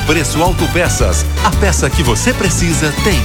Preço Autopeças. A peça que você precisa tem.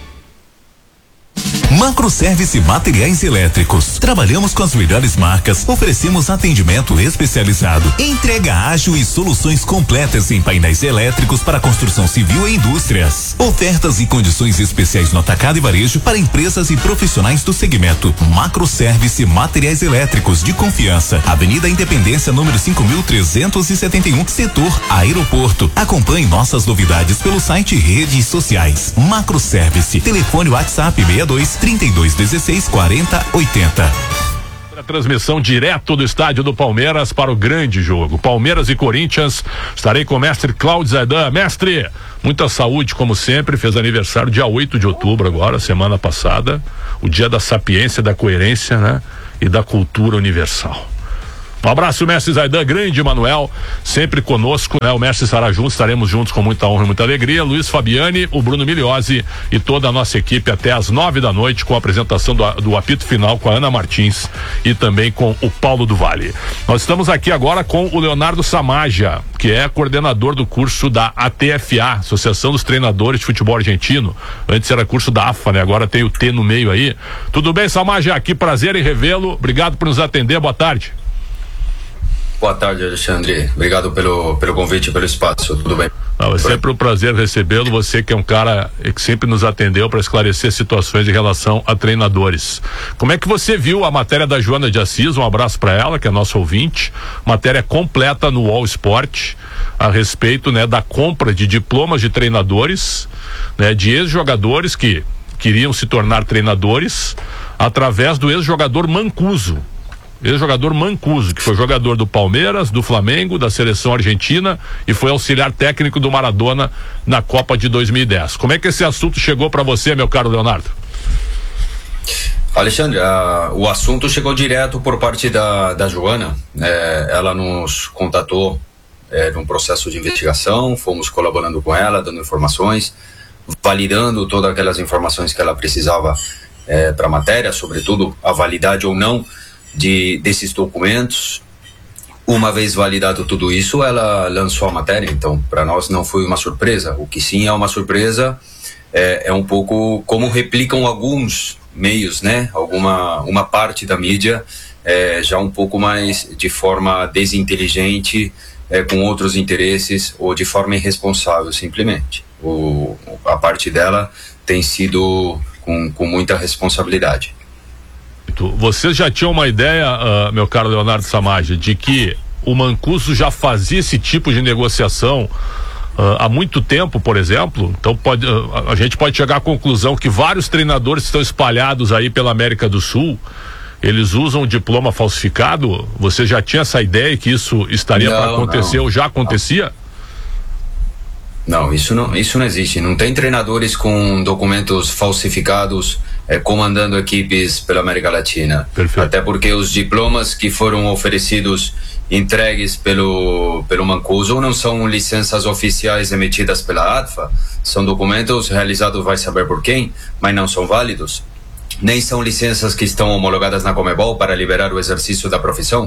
Macroservice Materiais Elétricos. Trabalhamos com as melhores marcas, oferecemos atendimento especializado, entrega ágil e soluções completas em painéis elétricos para construção civil e indústrias. Ofertas e condições especiais no atacado e varejo para empresas e profissionais do segmento. Macroservice Materiais Elétricos de confiança. Avenida Independência, número 5.371, setor Aeroporto. Acompanhe nossas novidades pelo site e redes sociais. Macroservice. Telefone WhatsApp 62 3216 40 80. A transmissão direto do estádio do Palmeiras para o grande jogo. Palmeiras e Corinthians. Estarei com o mestre Cláudio Zaidan. Mestre, muita saúde como sempre. Fez aniversário dia 8 de outubro agora, semana passada. O dia da sapiência, da coerência, né? E da cultura universal. Um abraço, mestre Zaidan, grande Manuel, sempre conosco, né? O mestre estará junto, estaremos juntos com muita honra e muita alegria. Luiz Fabiani, o Bruno Migliozzi e toda a nossa equipe até às 9 da noite com a apresentação do apito final com a Ana Martins e também com o Paulo do Vale. Nós estamos aqui agora com o Leonardo Samaja, que é coordenador do curso da ATFA, Associação dos Treinadores de Futebol Argentino. Antes era curso da AFA, né? Agora tem o T no meio aí. Tudo bem, Samaja? Que prazer em revê-lo. Obrigado por nos atender. Boa tarde. Boa tarde, Alexandre. Obrigado pelo convite e pelo espaço. Tudo bem? É sempre um prazer recebê-lo. Você que é um cara que sempre nos atendeu para esclarecer situações em relação a treinadores. Como é que você viu a matéria da Joana de Assis? Um abraço para ela, que é nossa ouvinte. Matéria completa no All Sport a respeito, né, da compra de diplomas de treinadores, né, de ex-jogadores que queriam se tornar treinadores através do ex-jogador Mancuso. Ex-jogador Mancuso, que foi jogador do Palmeiras, do Flamengo, da seleção argentina e foi auxiliar técnico do Maradona na Copa de 2010. Como é que esse assunto chegou para você, meu caro Leonardo? Alexandre, o assunto chegou direto por parte da Joana. Ela nos contatou num processo de investigação, fomos colaborando com ela, dando informações, validando todas aquelas informações que ela precisava para a matéria, sobretudo a validade ou não desses documentos. Uma vez validado tudo isso, ela lançou a matéria. Então, para nós não foi uma surpresa. O que sim é uma surpresa é um pouco como replicam alguns meios, né? Uma parte da mídia já um pouco mais de forma desinteligente, com outros interesses ou de forma irresponsável, simplesmente. A parte dela tem sido com muita responsabilidade. Vocês já tinham uma ideia, meu caro Leonardo Samaja, de que o Mancuso já fazia esse tipo de negociação há muito tempo, por exemplo? Então a gente pode chegar à conclusão que vários treinadores que estão espalhados aí pela América do Sul, eles usam um diploma falsificado? Você já tinha essa ideia que isso estaria para acontecer ou já acontecia? Não, isso não existe. Não tem treinadores com documentos falsificados comandando equipes pela América Latina. Perfeito. Até porque os diplomas que foram oferecidos, entregues pelo Mancuso, não são licenças oficiais emitidas pela ATFA, são documentos realizados vai saber por quem, mas não são válidos. Nem são licenças que estão homologadas na Conmebol para liberar o exercício da profissão.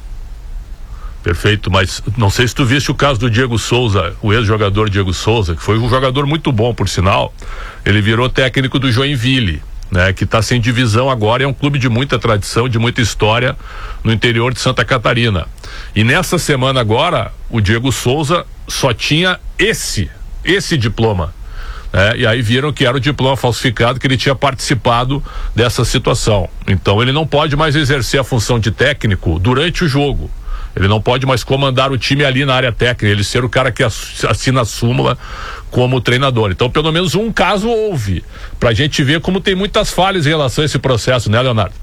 Perfeito, mas não sei se tu viste o caso do Diego Souza, o ex-jogador Diego Souza, que foi um jogador muito bom, por sinal. Ele virou técnico do Joinville, né, que está sem divisão agora, é um clube de muita tradição, de muita história no interior de Santa Catarina. E nessa semana agora, o Diego Souza só tinha esse diploma, né, e aí viram que era o diploma falsificado, que ele tinha participado dessa situação. Então ele não pode mais exercer a função de técnico durante o jogo. Ele não pode mais comandar o time ali na área técnica, ele ser o cara que assina a súmula como treinador. Então, pelo menos um caso houve, pra gente ver como tem muitas falhas em relação a esse processo, né, Leonardo?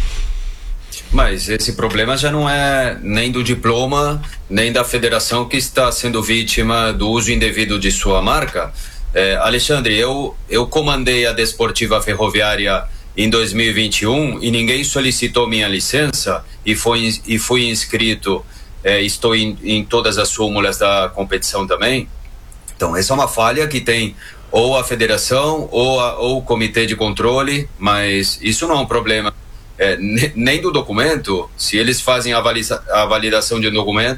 Mas esse problema já não é nem do diploma, nem da federação que está sendo vítima do uso indevido de sua marca. Alexandre, eu comandei a Desportiva Ferroviária em 2021 e ninguém solicitou minha licença e fui inscrito, estou em todas as súmulas da competição também. Então essa é uma falha que tem ou a federação ou o comitê de controle, mas isso não é um problema nem do documento. Se eles fazem a validação de um documento,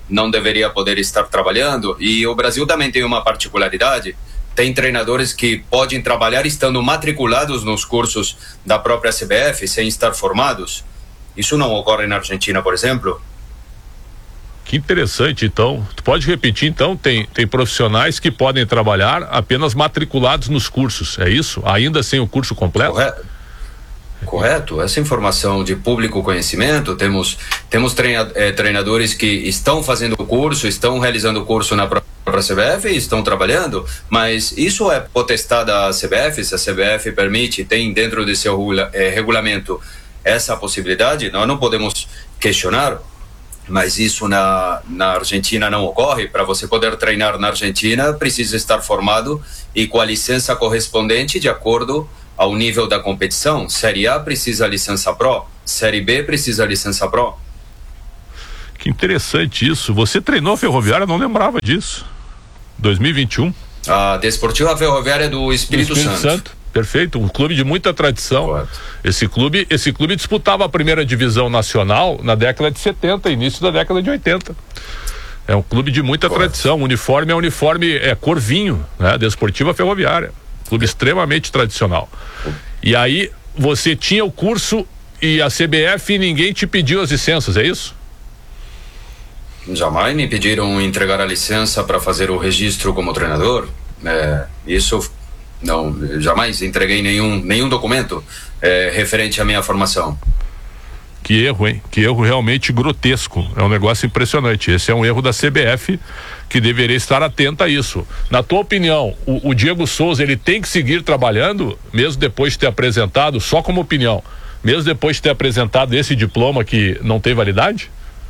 não deveria poder estar trabalhando. E o Brasil também tem uma particularidade, tem treinadores que podem trabalhar estando matriculados nos cursos da própria CBF sem estar formados. Isso não ocorre na Argentina, por exemplo. Que interessante, então. Tu pode repetir, então, tem profissionais que podem trabalhar apenas matriculados nos cursos, é isso? Ainda sem o curso completo? Correto. Essa informação de público conhecimento, temos treinadores que estão fazendo o curso, estão realizando o curso na própria CBF e estão trabalhando, mas isso é potestade da CBF. Se a CBF permite, tem dentro de seu regulamento essa possibilidade, nós não podemos questionar. Mas isso na Argentina não ocorre. Para você poder treinar na Argentina, precisa estar formado e com a licença correspondente de acordo ao nível da competição. Série A precisa licença Pro, Série B precisa licença Pro. Que interessante isso. Você treinou a Ferroviária, não lembrava disso. 2021. A Desportiva Ferroviária do Espírito Santo. Perfeito, um clube de muita tradição. Correto. Esse clube disputava a primeira divisão nacional na década de 70, início da década de 80. É um clube de muita tradição. O uniforme é cor vinho, né? Desportiva Ferroviária. Clube extremamente tradicional. E aí, você tinha o curso e a CBF, ninguém te pediu as licenças, é isso? Jamais me pediram entregar a licença para fazer o registro como treinador. Isso não, jamais entreguei nenhum documento referente à minha formação. Que erro, hein? Que erro realmente grotesco. É um negócio impressionante. Esse é um erro da CBF que deveria estar atenta a isso. Na tua opinião, o Diego Souza, ele tem que seguir trabalhando, mesmo depois de ter apresentado, só como opinião, mesmo depois de ter apresentado esse diploma que não tem validade?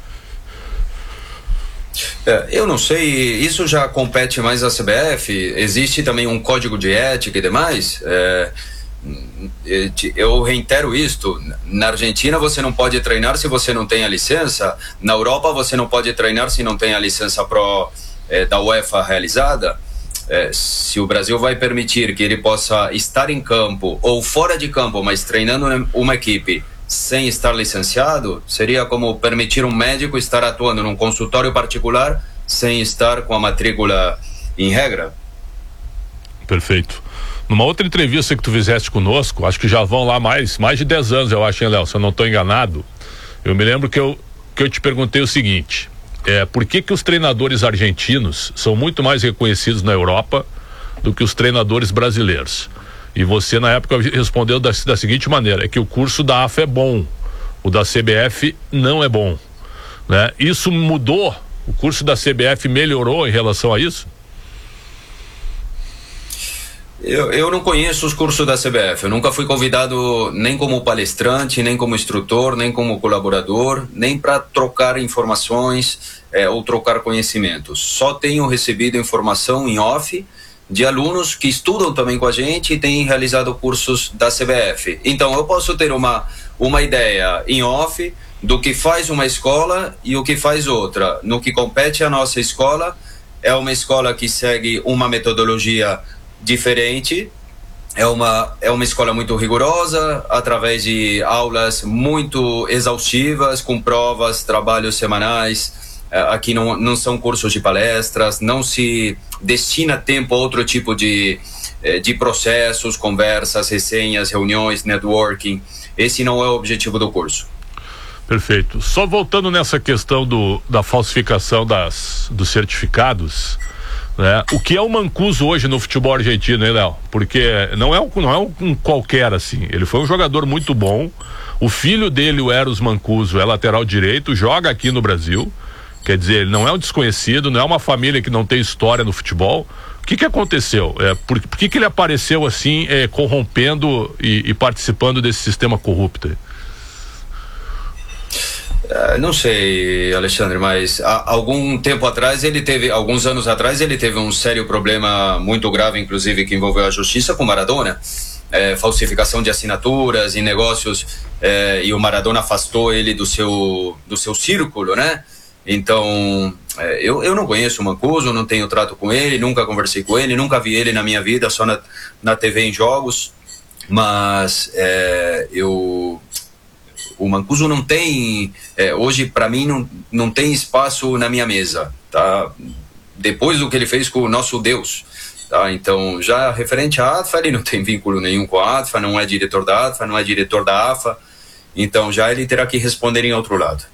Eu não sei, isso já compete mais à CBF. Existe também um código de ética e demais. Eu reitero isto: na Argentina você não pode treinar se você não tem a licença. Na Europa você não pode treinar se não tem a licença Pro da UEFA realizada. Se o Brasil vai permitir que ele possa estar em campo ou fora de campo, mas treinando uma equipe sem estar licenciado, seria como permitir um médico estar atuando num consultório particular sem estar com a matrícula em regra. Perfeito. Numa outra entrevista que tu fizeste conosco, acho que já vão lá mais de 10 anos, eu acho, hein, Léo? Se eu não estou enganado, eu me lembro que eu te perguntei o seguinte: por que os treinadores argentinos são muito mais reconhecidos na Europa do que os treinadores brasileiros? E você, na época, respondeu da seguinte maneira: é que o curso da AFA é bom, o da CBF não é bom, né? Isso mudou? O curso da CBF melhorou em relação a isso? Eu não conheço os cursos da CBF. Eu nunca fui convidado nem como palestrante, nem como instrutor, nem como colaborador, nem para trocar informações ou trocar conhecimentos. Só tenho recebido informação em off de alunos que estudam também com a gente e têm realizado cursos da CBF. Então eu posso ter uma ideia em off do que faz uma escola e o que faz outra. No que compete à nossa escola, é uma escola que segue uma metodologia diferente, é uma escola muito rigorosa, através de aulas muito exaustivas, com provas, trabalhos semanais. Aqui não são cursos de palestras, não se destina tempo a outro tipo de processos, conversas, resenhas, reuniões, networking. Esse não é o objetivo do curso. Perfeito. Só voltando nessa questão da falsificação dos certificados, né? O que é o Mancuso hoje no futebol argentino, hein, Léo? Porque não é um qualquer assim. Ele foi um jogador muito bom. O filho dele, o Eros Mancuso, é lateral direito, joga aqui no Brasil. Quer dizer, ele não é um desconhecido, não é uma família que não tem história no futebol. O que aconteceu? Por que ele apareceu assim, corrompendo e participando desse sistema corrupto? Não sei, Alexandre, mas alguns anos atrás ele teve um sério problema muito grave, inclusive que envolveu a justiça com Maradona. Falsificação de assinaturas e negócios, e o Maradona afastou ele do seu círculo, né? Então, eu não conheço o Mancuso, não tenho trato com ele, nunca conversei com ele, nunca vi ele na minha vida, só na TV em jogos, mas O Mancuso não tem, hoje para mim não tem espaço na minha mesa, tá? Depois do que ele fez com o nosso Deus, tá? Então, já referente à ADFA, ele não tem vínculo nenhum com a ADFA, não é diretor da ADFA, não é diretor da AFA, então já ele terá que responder em outro lado.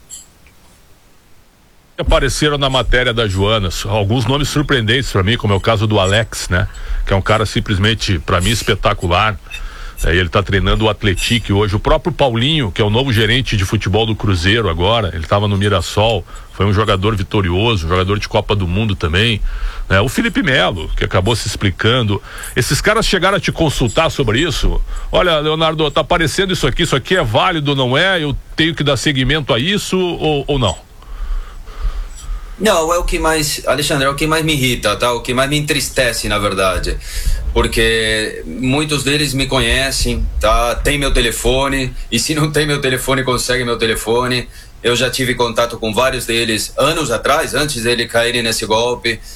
Apareceram na matéria da Joana alguns nomes surpreendentes para mim, como é o caso do Alex, né? Que é um cara simplesmente, para mim, espetacular. Ele está treinando o Atlético hoje. O próprio Paulinho, que é o novo gerente de futebol do Cruzeiro agora, ele estava no Mirassol, foi um jogador vitorioso, um jogador de Copa do Mundo também. O Felipe Melo, que acabou se explicando. Esses caras chegaram a te consultar sobre isso? Olha, Leonardo, tá aparecendo isso aqui é válido, não é? Eu tenho que dar seguimento a isso ou não? Não, é o que mais, Alexandre, é o que mais me irrita, tá? O que mais me entristece, na verdade, porque muitos deles me conhecem, tá? Tem meu telefone, e se não tem meu telefone, consegue meu telefone. Eu já tive contato com vários deles anos atrás, antes dele caírem nesse golpe.